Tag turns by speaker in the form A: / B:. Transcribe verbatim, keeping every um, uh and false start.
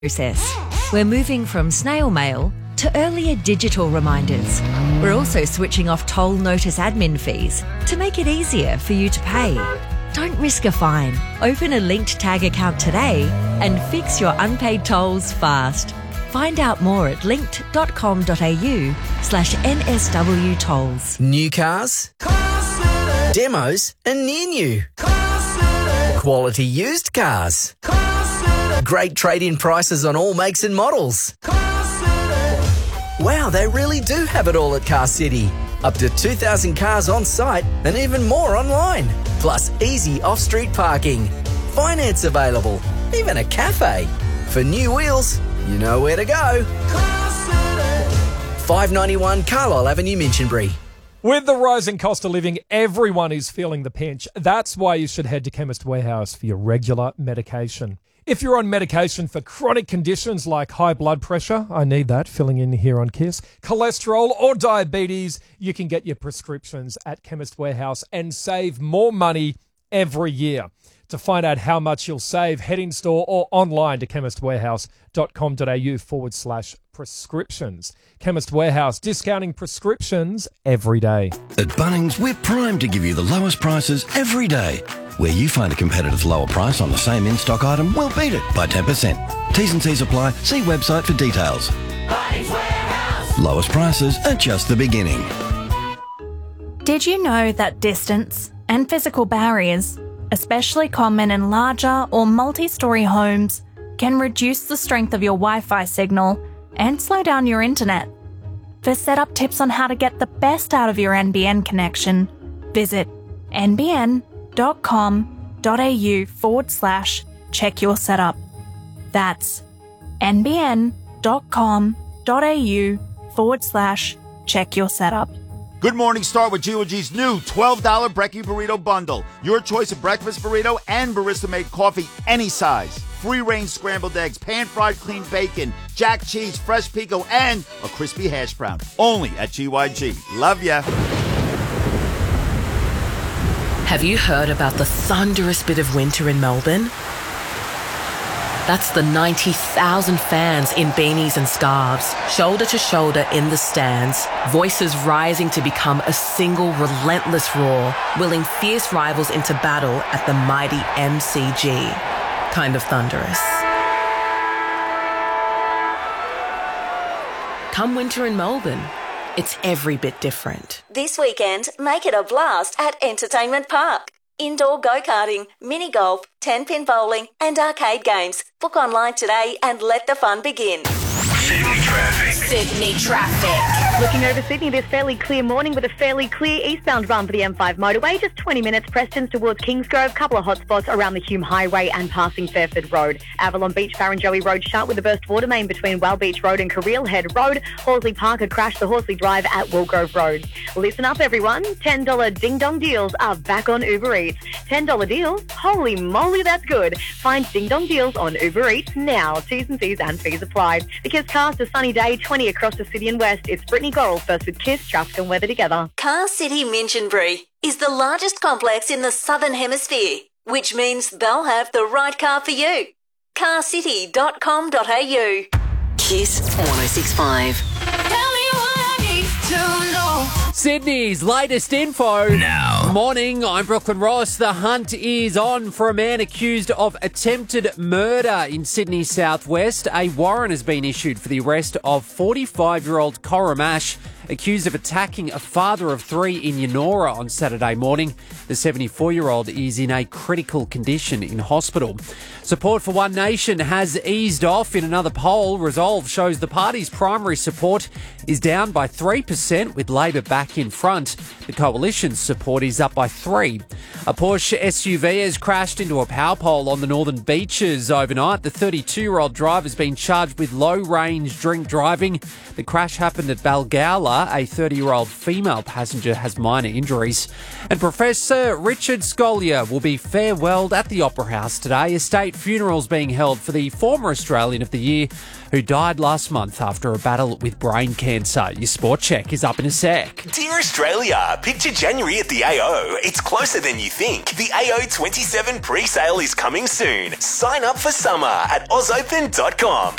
A: process. We're moving from snail mail to earlier digital reminders. We're also switching off toll notice admin fees to make it easier for you to pay. Don't risk a fine. Open a linked tag account today and fix your unpaid tolls fast. Find out more at linked.com.au slash NSW tolls.
B: New cars, demos and near new. Quality used cars. Great trade-in prices on all makes and models. Wow, they really do have it all at Car City. Up to two thousand cars on site and even more online. Plus easy off-street parking. Finance available. Even a cafe. For new wheels, you know where to go. five ninety-one Carlisle Avenue, Minchinbury.
C: With the rising cost of living, everyone is feeling the pinch. That's why you should head to Chemist Warehouse for your regular medication. If you're on medication for chronic conditions like high blood pressure, I need that, filling in here on KISS, cholesterol or diabetes, you can get your prescriptions at Chemist Warehouse and save more money every year. To find out how much you'll save, head in store or online to chemistwarehouse.com.au forward slash prescriptions. Chemist Warehouse, discounting prescriptions every day.
D: At Bunnings, we're primed to give you the lowest prices every day. Where you find a competitive lower price on the same in-stock item, we'll beat it by ten percent. T's and C's apply. See website for details. Bunnings Warehouse. Lowest prices are just the beginning.
E: Did you know that distance and physical barriers, especially common in larger or multi-storey homes, can reduce the strength of your Wi-Fi signal and slow down your internet? For setup tips on how to get the best out of your N B N connection, visit nbn.com.au forward slash check your setup. That's nbn.com.au forward slash check your setup.
F: Good morning, start with G O G's new twelve dollars Brekkie Burrito Bundle. Your choice of breakfast burrito and barista-made coffee any size. Free-range scrambled eggs, pan-fried clean bacon, jack cheese, fresh pico, and a crispy hash brown. Only at G Y G. Love ya.
G: Have you heard about the thunderous bit of winter in Melbourne? That's the ninety thousand fans in beanies and scarves, shoulder to shoulder in the stands, voices rising to become a single relentless roar, willing fierce rivals into battle at the mighty M C G. Kind of thunderous. Come winter in Melbourne, it's every bit different.
H: This weekend, make it a blast at Entertainment Park. Indoor go-karting, mini-golf, ten-pin bowling and arcade games. Book online today and let the fun begin.
I: Sydney traffic.
J: Sydney traffic. Looking over Sydney this fairly clear morning with a fairly clear eastbound run for the M five motorway. Just twenty minutes. Preston's towards Kingsgrove. Couple of hotspots around the Hume Highway and passing Fairford Road. Avalon Beach, Barrenjoey Road shut with a burst water main between Well Beach Road and Carril Head Road. Horsley Park had crashed the Horsley Drive at Willgrove Road. Listen up, everyone. ten dollars Ding Dong deals are back on Uber Eats. ten dollars deals? Holy moly, that's good. Find Ding Dong deals on Uber Eats now. T's and C's and fees apply. Because cast a sunny day, twenty across the city and west. It's Brittany Gorrell first with KISS, traffic and weather together.
H: Car City Minchinbury is the largest complex in the Southern Hemisphere, which means they'll have the right car for you. car city dot com dot a u.
G: KISS one oh six point five.
I: Tell me what I need to know.
K: Sydney's latest info.
I: Now.
K: Morning, I'm Brooklyn Ross. The hunt is on for a man accused of attempted murder in Sydney's southwest. A warrant has been issued for the arrest of forty-five-year-old Cora Mash, accused of attacking a father of three in Yennora on Saturday morning. The seventy-four-year-old is in a critical condition in hospital. Support for One Nation has eased off in another poll. Resolve shows the party's primary support is down by three percent, with Labor back in front. The coalition's support is up by three. A Porsche S U V has crashed into a power pole on the Northern Beaches overnight. The thirty-two-year-old driver has been charged with low-range drink driving. The crash happened at Balgowlah Uber, a thirty-year-old female passenger has minor injuries. And Professor Richard Scolyer will be farewelled at the Opera House today. A state funeral's being held for the former Australian of the Year who died last month after a battle with brain cancer. Your sport check is up in a sec.
L: Dear Australia, picture January at the A O. It's closer than you think. The A O twenty-seven pre-sale is coming soon. Sign up for summer at oz open dot com.